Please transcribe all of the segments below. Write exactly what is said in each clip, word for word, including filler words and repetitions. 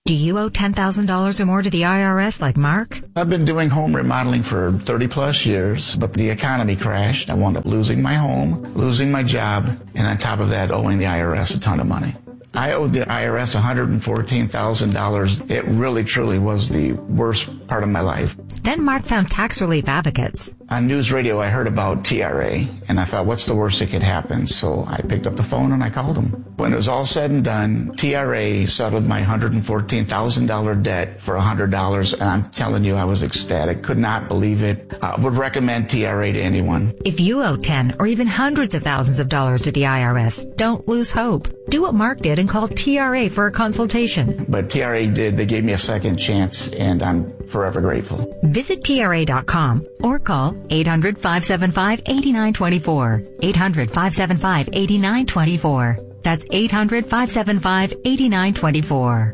Do you owe ten thousand dollars or more to the I R S like Mark? I've been doing home remodeling for thirty plus years, but the economy crashed. I wound up losing my home, losing my job, and on top of that, owing the I R S a ton of money. I owed the I R S one hundred fourteen thousand dollars. It really, truly was the worst part of my life. Then Mark found tax relief advocates. On news radio, I heard about T R A, and I thought, what's the worst that could happen? So I picked up the phone and I called them. When it was all said and done, T R A settled my one hundred fourteen thousand dollars debt for one hundred dollars, and I'm telling you, I was ecstatic. Could not believe it. I would recommend T R A to anyone. If you owe ten or even hundreds of thousands of dollars to the I R S, don't lose hope. Do what Mark did and call T R A for a consultation. But T R A did. They gave me a second chance, and I'm forever grateful. Visit T R A dot com or call eight hundred, five seven five, eight nine two four. eight hundred, five seven five, eight nine two four. That's eight hundred, five seven five, eight nine two four.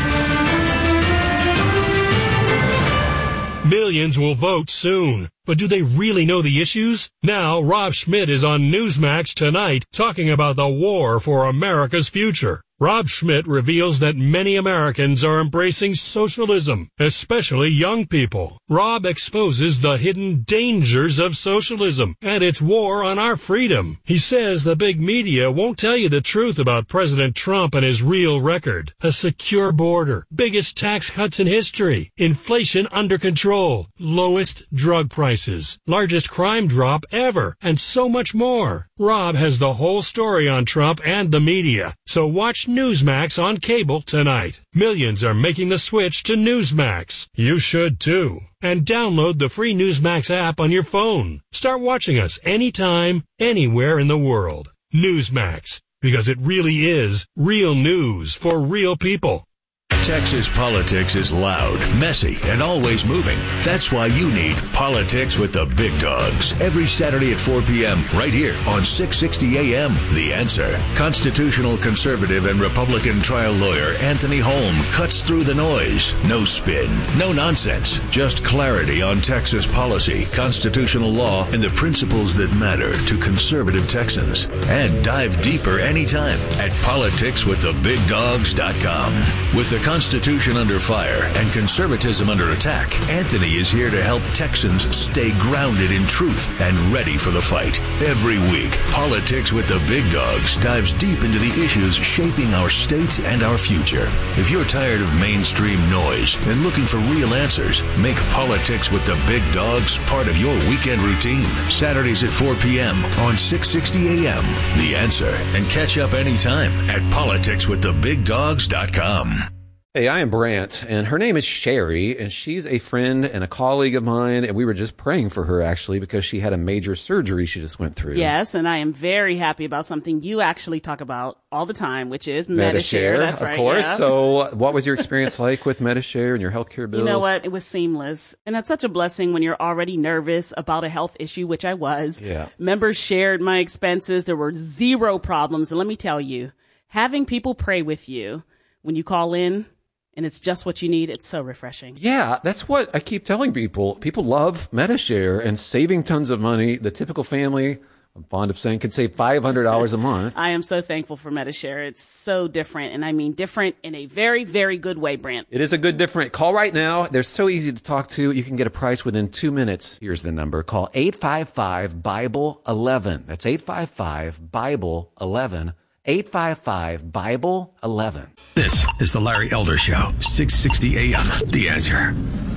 Millions will vote soon. But do they really know the issues? Now, Rob Schmidt is on Newsmax tonight talking about the war for America's future. Rob Schmidt reveals that many Americans are embracing socialism, especially young people. Rob exposes the hidden dangers of socialism and its war on our freedom. He says the big media won't tell you the truth about President Trump and his real record. A secure border, biggest tax cuts in history, inflation under control, lowest drug prices, largest crime drop ever, and so much more. Rob has the whole story on Trump and the media, so watch Newsmax on cable tonight. Millions are making the switch to Newsmax. You should too. And download the free Newsmax app on your phone. Start watching us anytime, anywhere in the world. Newsmax, because it really is real news for real people. Texas politics is loud, messy, and always moving. That's why you need Politics with the Big Dogs. Every Saturday at four p.m. right here on six sixty A M. The Answer. Constitutional conservative and Republican trial lawyer Anthony Holm cuts through the noise. No spin, no nonsense. Just clarity on Texas policy, constitutional law, and the principles that matter to conservative Texans. And dive deeper anytime at politics with the big dogs dot com. With the Constitution under fire and conservatism under attack, Anthony is here to help Texans stay grounded in truth and ready for the fight. Every week, Politics with the Big Dogs dives deep into the issues shaping our state and our future. If you're tired of mainstream noise and looking for real answers, make Politics with the Big Dogs part of your weekend routine. Saturdays at four p.m. on six sixty A M. The Answer. And catch up anytime at politics with the big dogs dot com. Hey, I am Brant, and her name is Sherry, and she's a friend and a colleague of mine, and we were just praying for her, actually, because she had a major surgery she just went through. Yes, and I am very happy about something you actually talk about all the time, which is Medi-Share. That's of right, course. yeah. So what was your experience like with Medi-Share and your healthcare bills? You know what? It was seamless, and it's such a blessing when you're already nervous about a health issue, which I was. Yeah. Members shared my expenses. There were zero problems, and let me tell you, having people pray with you when you call in, and it's just what you need, it's so refreshing. Yeah, that's what I keep telling people. People love Medi-Share and saving tons of money. The typical family, I'm fond of saying, could save five hundred dollars a month. I am so thankful for Medi-Share. It's so different, and I mean different in a very, very good way, Brant. It is a good different. Call right now. They're so easy to talk to. You can get a price within two minutes. Here's the number. Call eight five five, Bible eleven. That's eight five five, Bible eleven. eight five five, Bible eleven. This is the Larry Elder Show, six sixty A M. The Answer.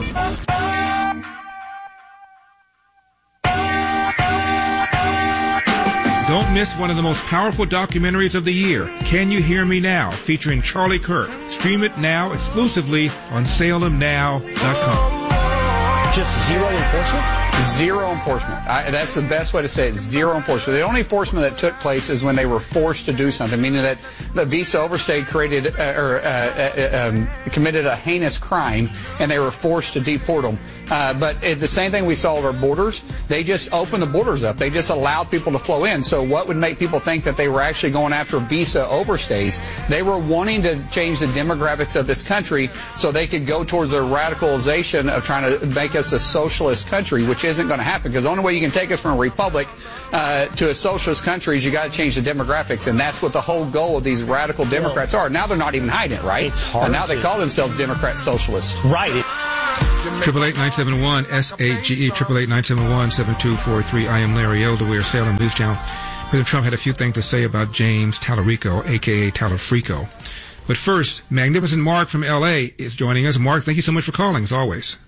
Don't miss one of the most powerful documentaries of the year, Can You Hear Me Now, featuring Charlie Kirk. Stream it now exclusively on Salem Now dot com. Just zero enforcement? Zero enforcement. I, that's the best way to say it. Zero enforcement. The only enforcement that took place is when they were forced to do something, meaning that the visa overstay created uh, or uh, uh, um, committed a heinous crime, and they were forced to deport them. Uh, but it, the same thing we saw at our borders. They just opened the borders up. They just allowed people to flow in. So what would make people think that they were actually going after visa overstays? They were wanting to change the demographics of this country so they could go towards a radicalization of trying to make us a socialist country, which isn't going to happen, because the only way you can take us from a republic uh, to a socialist country is you got to change the demographics, and that's what the whole goal of these radical Democrats are. Now they're not even hiding it, right? It's hard and now to. they call themselves Democrat Socialists. Right. Triple eight nine seven one S A G E triple eight nine seven one seven two four three. I am Larry Elder. We are Salem News Channel. President Trump had a few things to say about James Tallarico, aka Talafrico. But first, Magnificent Mark from L A is joining us. Mark, thank you so much for calling, as always.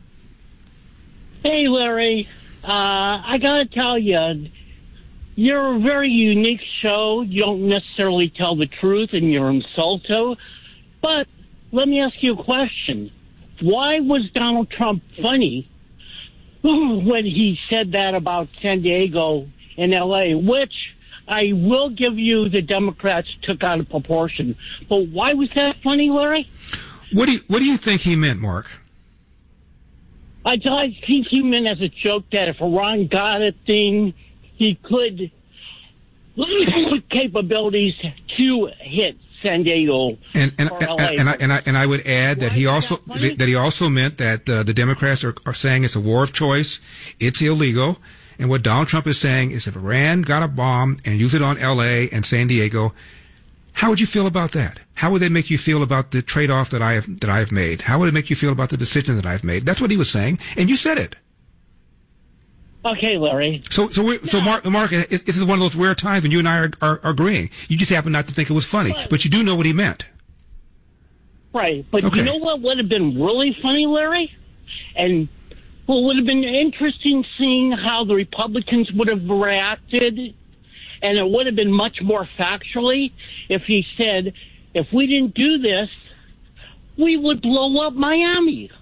Hey, Larry. Uh, I gotta tell you, you're a very unique show. You don't necessarily tell the truth, and you're insulto. But let me ask you a question. Why was Donald Trump funny when he said that about San Diego and L A, which I will give you the Democrats took out of proportion. But why was that funny, Larry? What do you, what do you think he meant, Mark? I, I think he meant as a joke that if Iran got a thing, he could capabilities to hit San Diego and and or and, L A. and, I, and I and I would add that he also that, that he also meant that uh, the Democrats are, are saying it's a war of choice, it's illegal, and what Donald Trump is saying is if Iran got a bomb and used it on L A and San Diego, how would you feel about that? How would they make you feel about the trade-off that I have that I have made? How would it make you feel about the decision that I've made? That's what he was saying, and you said it. Okay, Larry. So, so, we're, so, Mark, Mark, this is one of those rare times when you and I are, are, are agreeing. You just happen not to think it was funny, but, but you do know what he meant. Right, but okay. You know what would have been really funny, Larry? And what would have been interesting seeing how the Republicans would have reacted, and it would have been much more factually if he said, if we didn't do this, we would blow up Miami.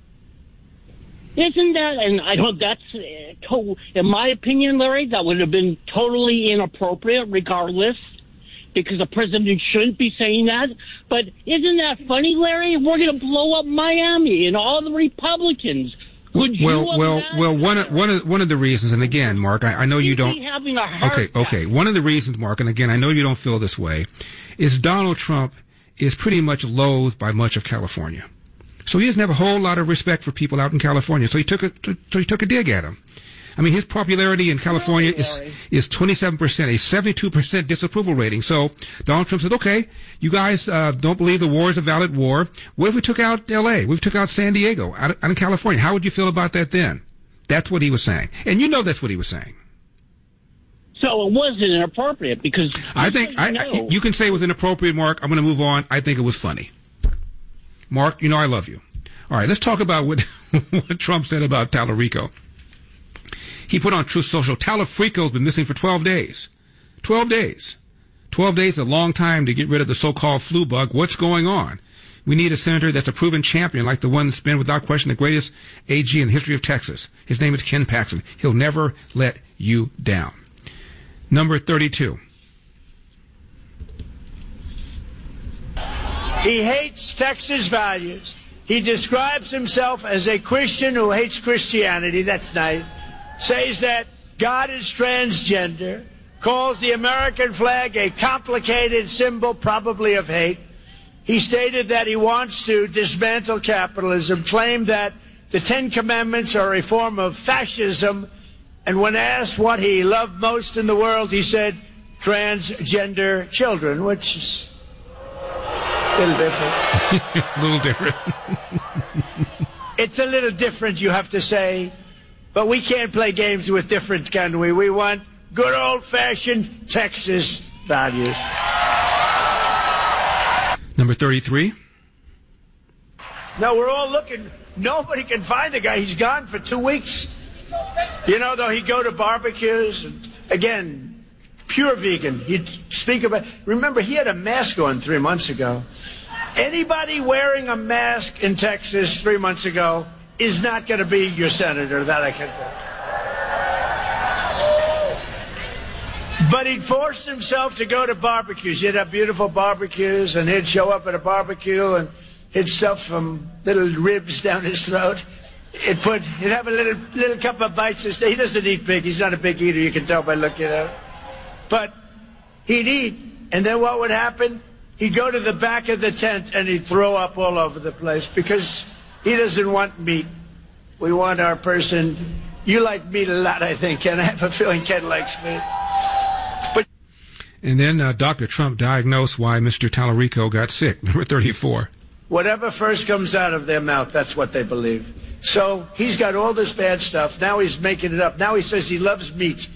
Isn't that, and I don't, that's, uh, to, in my opinion, Larry, that would have been totally inappropriate regardless, because the president shouldn't be saying that. But isn't that funny, Larry? We're going to blow up Miami and all the Republicans. Would well, you well, well, one of, one of, one of the reasons, and again, Mark, I, I know you don't, having a heart okay, attack. okay, one of the reasons, Mark, and again, I know you don't feel this way, is Donald Trump is pretty much loathed by much of California. So he doesn't have a whole lot of respect for people out in California. So he took a, so he took a dig at him. I mean, his popularity in California is, is twenty-seven percent, a seventy-two percent disapproval rating. So Donald Trump said, okay, you guys, uh, don't believe the war is a valid war. What if we took out L A? What if we took out San Diego out, of, out of California? How would you feel about that then? That's what he was saying. And you know that's what he was saying. So it wasn't inappropriate because I think, I, I, you can say it was inappropriate, Mark. I'm going to move on. I think it was funny. Mark, you know I love you. All right, let's talk about what, what Trump said about Tallarico. He put on Truth Social, Talafrico's been missing for twelve days. twelve days. twelve days is a long time to get rid of the so-called flu bug. What's going on? We need a senator that's a proven champion like the one that's been, without question, the greatest A G in the history of Texas. His name is Ken Paxton. He'll never let you down. Number thirty-two. He hates Texas values. He describes himself as a Christian who hates Christianity. That's nice. Says that God is transgender. Calls the American flag a complicated symbol, probably of hate. He stated that he wants to dismantle capitalism, claimed that the Ten Commandments are a form of fascism, and when asked what he loved most in the world, he said transgender children, which is a little different. A little different. It's a little different, you have to say, but we can't play games with different, can we? We want good old-fashioned Texas values. Number thirty-three. No, we're all looking. Nobody can find the guy. He's gone for two weeks. You know, though, he'd go to barbecues. And, again, pure vegan. He'd speak about... Remember, he had a mask on three months ago. Anybody wearing a mask in Texas three months ago is not going to be your senator. That I can tell. But he'd forced himself to go to barbecues. He'd have beautiful barbecues, and he'd show up at a barbecue, and he'd stuff some little ribs down his throat. He'd put, he'd have a little little cup of bites. He doesn't eat big. He's not a big eater. You can tell by looking at him. But he'd eat, and then what would happen? He'd go to the back of the tent, and he'd throw up all over the place because he doesn't want meat. We want our person You like meat a lot, I think, Ken. I have a feeling Ken likes meat. But And then uh, Doctor Trump diagnosed why Mister Tallarico got sick, number thirty-four. Whatever first comes out of their mouth, that's what they believe. So he's got all this bad stuff. Now he's making it up. Now he says he loves meats.